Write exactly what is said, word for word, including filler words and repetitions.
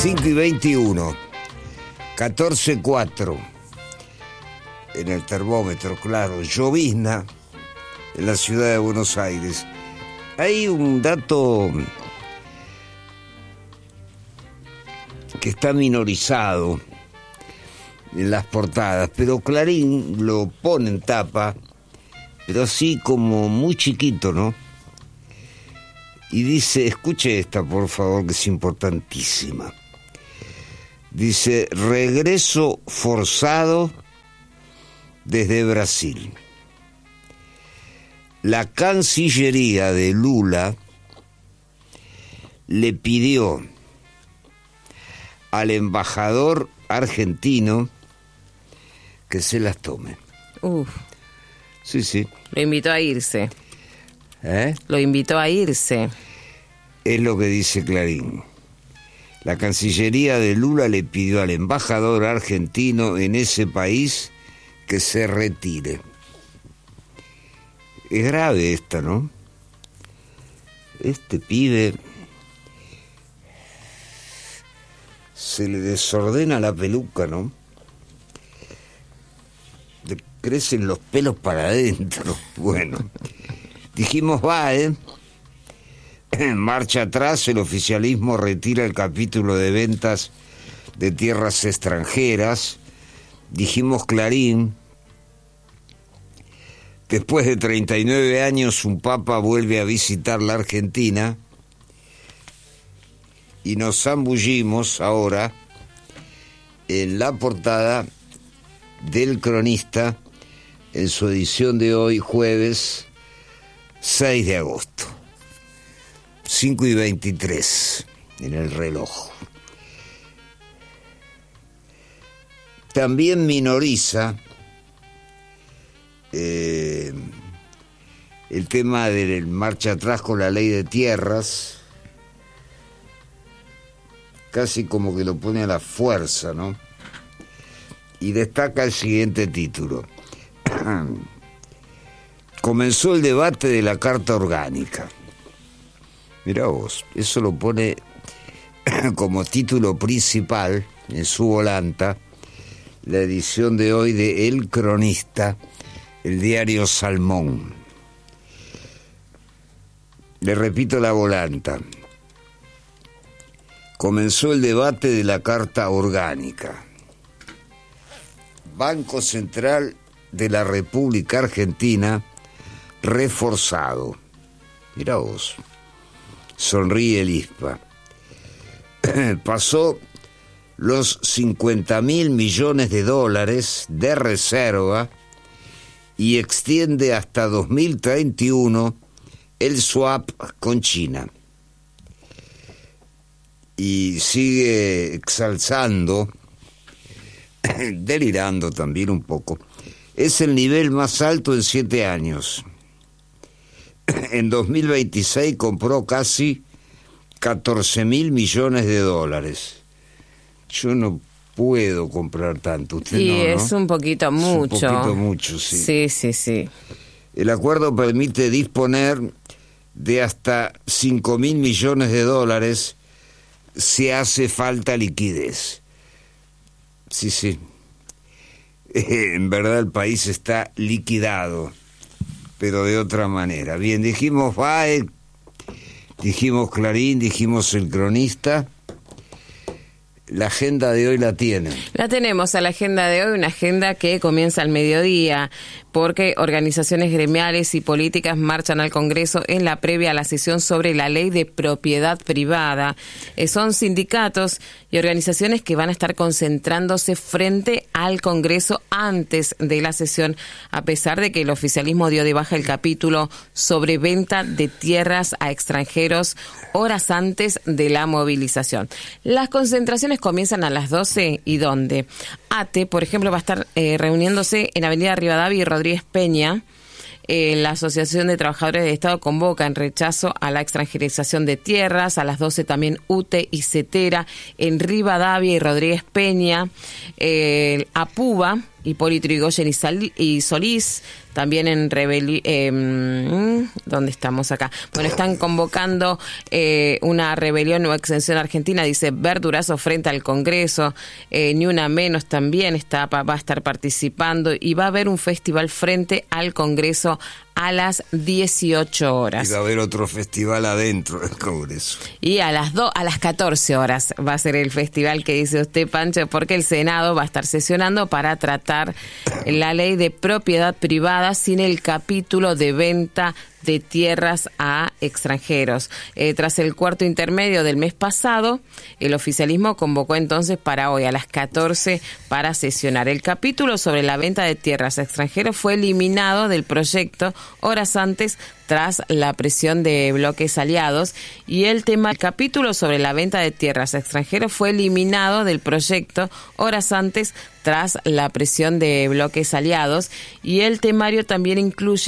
cinco y veintiuno, catorce cuatro en el termómetro, claro, llovizna en la ciudad de Buenos Aires. Hay un dato que está minorizado en las portadas, pero Clarín lo pone en tapa, pero así como muy chiquito, ¿no? Y dice, escuche esta por favor, que es importantísima. Dice, regreso forzado desde Brasil. La Cancillería de Lula le pidió al embajador argentino que se las tome. Uf. Sí, sí. Lo invitó a irse. ¿Eh? Lo invitó a irse. Es lo que dice Clarín. La Cancillería de Lula le pidió al embajador argentino en ese país que se retire. Es grave esta, ¿no? Este pibe se le desordena la peluca, ¿no? Le crecen los pelos para adentro. Bueno, dijimos va, ¿eh? En marcha atrás, el oficialismo retira el capítulo de ventas de tierras extranjeras. Dijimos Clarín. Después de treinta y nueve años, un papa vuelve a visitar la Argentina. Y nos zambullimos ahora en la portada del Cronista, en su edición de hoy, jueves seis de agosto. cinco y veintitrés en el reloj. También minoriza eh, el tema de marcha atrás con la ley de tierras, casi como que lo pone a la fuerza, ¿no? Y destaca el siguiente título. Comenzó el debate de la Carta Orgánica. Mirá vos, eso lo pone como título principal en su volanta la edición de hoy de El Cronista, el diario Salmón. Le repito la volanta. Comenzó el debate de la Carta Orgánica. Banco Central de la República Argentina reforzado. Mirá vos. Sonríe el I S P A. Pasó los cincuenta mil millones de dólares de reserva y extiende hasta dos mil treinta y uno el swap con China. Y sigue exalzando, delirando también un poco. Es el nivel más alto en siete años. En dos mil veintiséis compró casi catorce mil millones de dólares. Yo no puedo comprar tanto. Usted y no, ¿no? es un poquito mucho. Es un poquito mucho, sí. Sí, sí, sí. El acuerdo permite disponer de hasta cinco mil millones de dólares si hace falta liquidez. Sí, sí. En verdad el país está liquidado, pero de otra manera. Bien, dijimos V A E, dijimos Clarín, dijimos El Cronista. La agenda de hoy la tienen. La tenemos a la agenda de hoy, una agenda que comienza al mediodía, porque organizaciones gremiales y políticas marchan al Congreso en la previa a la sesión sobre la ley de propiedad privada. Eh, son sindicatos y organizaciones que van a estar concentrándose frente al Congreso antes de la sesión, a pesar de que el oficialismo dio de baja el capítulo sobre venta de tierras a extranjeros horas antes de la movilización. Las concentraciones comienzan a las doce y ¿dónde? ATE, por ejemplo, va a estar eh, reuniéndose en Avenida Rivadavia y Rodríguez Peña. Eh, la Asociación de Trabajadores del Estado convoca en rechazo a la extranjerización de tierras. A las doce también UTE y CETERA en Rivadavia y Rodríguez Peña. Eh, APUBA Hipólito Yrigoyen y, Sal- y Solís, también en rebelión, eh, ¿dónde estamos acá? Bueno, están convocando eh, una rebelión o exención argentina, dice Verdurazo frente al Congreso, eh, Ni Una Menos también está, va a estar participando y va a haber un festival frente al Congreso a las dieciocho horas. Y va a haber otro festival adentro del Congreso. Y a las do, a las catorce horas va a ser el festival que dice usted, Pancho, porque el Senado va a estar sesionando para tratar la ley de propiedad privada sin el capítulo de venta de tierras a extranjeros. Eh, tras el cuarto intermedio del mes pasado, el oficialismo convocó entonces para hoy a las catorce para sesionar. El capítulo sobre la venta de tierras a extranjeros fue eliminado del proyecto horas antes tras la presión de bloques aliados y el tema el capítulo sobre la venta de tierras a extranjeros fue eliminado del proyecto horas antes tras la presión de bloques aliados y el temario también incluye